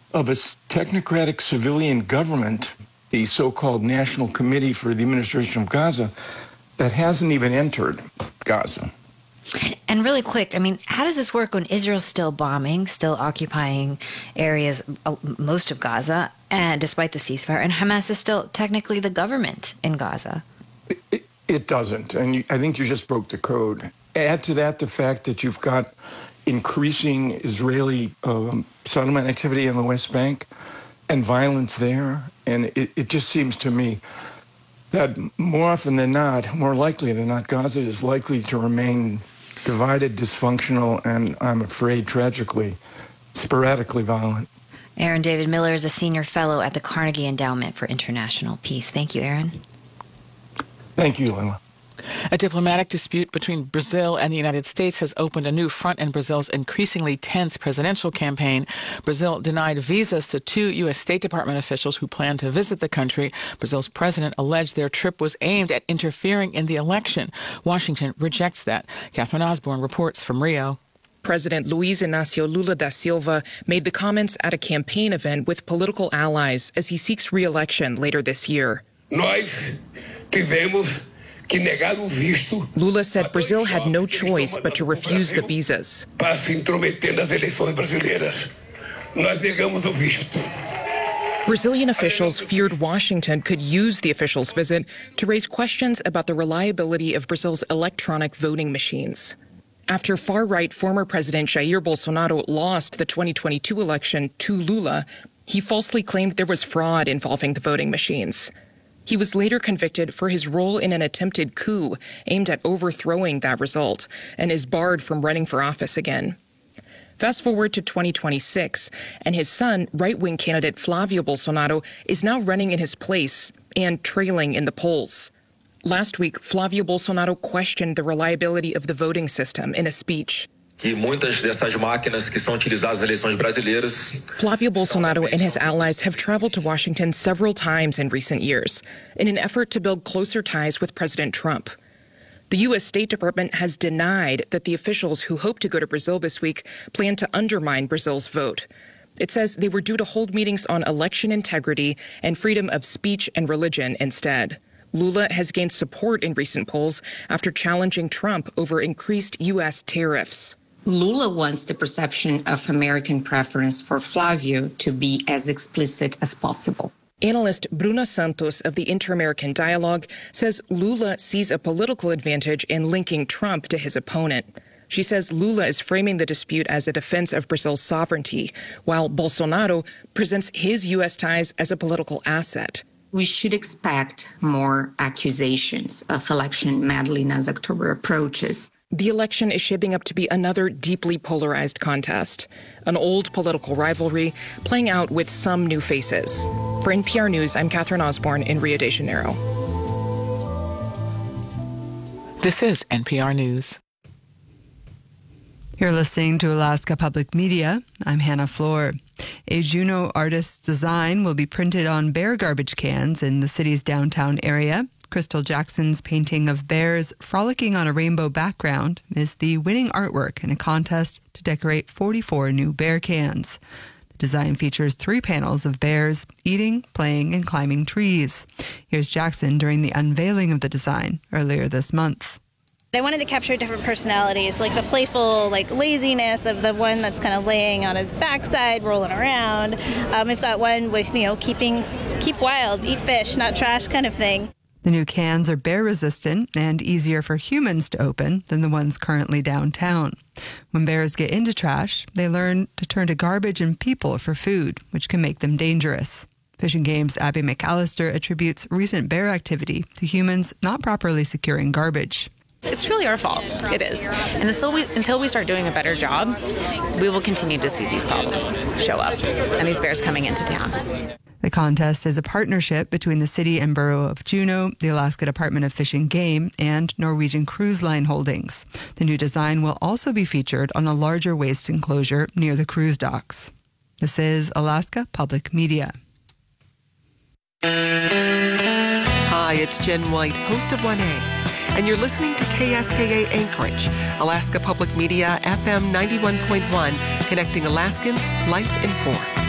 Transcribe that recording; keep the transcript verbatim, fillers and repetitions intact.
of a technocratic civilian government, the so-called National Committee for the Administration of Gaza, that hasn't even entered Gaza. And really quick, I mean, how does this work when Israel's still bombing, still occupying areas, most of Gaza, and despite the ceasefire, and Hamas is still technically the government in Gaza? It, it, it doesn't, and you, I think you just broke the code. Add to that the fact that you've got increasing Israeli um, settlement activity in the West Bank and violence there, and it, it just seems to me that more often than not, more likely than not, Gaza is likely to remain divided, dysfunctional, and I'm afraid, tragically, sporadically violent. Aaron David Miller is a senior fellow at the Carnegie Endowment for International Peace. Thank you, Aaron. Thank you, Leila. A diplomatic dispute between Brazil and the United States has opened a new front in Brazil's increasingly tense presidential campaign. Brazil denied visas to two U S. State Department officials who planned to visit the country. Brazil's president alleged their trip was aimed at interfering in the election. Washington rejects that. Catherine Osborne reports from Rio. President Luiz Inácio Lula da Silva made the comments at a campaign event with political allies as he seeks re-election later this year. Nós tivemos Lula said Brazil had no choice but to refuse the visas. Brazilian officials feared Washington could use the officials' visit to raise questions about the reliability of Brazil's electronic voting machines. After far-right former President Jair Bolsonaro lost the twenty twenty-two election to Lula, he falsely claimed there was fraud involving the voting machines. He was later convicted for his role in an attempted coup aimed at overthrowing that result and is barred from running for office again. Fast forward to twenty twenty-six, and his son, right-wing candidate Flávio Bolsonaro, is now running in his place and trailing in the polls. Last week, Flávio Bolsonaro questioned the reliability of the voting system in a speech. Que muitas dessas máquinas que são utilizadas nas eleições brasileiras. Flávio Bolsonaro and his allies have traveled to Washington several times in recent years in an effort to build closer ties with President Trump. The U S. State Department has denied that the officials who hope to go to Brazil this week plan to undermine Brazil's vote. It says they were due to hold meetings on election integrity and freedom of speech and religion instead. Lula has gained support in recent polls after challenging Trump over increased U S tariffs. Lula wants the perception of American preference for Flávio to be as explicit as possible. Analyst Bruna Santos of the Inter-American Dialogue says Lula sees a political advantage in linking Trump to his opponent. She says Lula is framing the dispute as a defense of Brazil's sovereignty, while Bolsonaro presents his U S ties as a political asset. We should expect more accusations of election meddling as October approaches. The election is shaping up to be another deeply polarized contest, an old political rivalry playing out with some new faces. For N P R News, I'm Catherine Osborne in Rio de Janeiro. This is N P R News. You're listening to Alaska Public Media. I'm Hannah Floor. A Juneau artist's design will be printed on bear garbage cans in the city's downtown area. Crystal Jackson's painting of bears frolicking on a rainbow background is the winning artwork in a contest to decorate forty-four new bear cans. The design features three panels of bears eating, playing, and climbing trees. Here's Jackson during the unveiling of the design earlier this month. I wanted to capture different personalities, like the playful, like laziness of the one that's kind of laying on his backside, rolling around. Um, we've got one with, you know, keeping, keep wild, eat fish, not trash kind of thing. The new cans are bear resistant and easier for humans to open than the ones currently downtown. When bears get into trash, they learn to turn to garbage and people for food, which can make them dangerous. Fish and Game's Abby McAllister attributes recent bear activity to humans not properly securing garbage. It's really our fault. It is. And until we, until we start doing a better job, we will continue to see these problems show up and these bears coming into town. The contest is a partnership between the city and borough of Juneau, the Alaska Department of Fish and Game, and Norwegian Cruise Line Holdings. The new design will also be featured on a larger waste enclosure near the cruise docks. This is Alaska Public Media. Hi, it's Jen White, host of one A, and you're listening to K S K A Anchorage, Alaska Public Media, F M ninety-one point one, connecting Alaskans, life informed.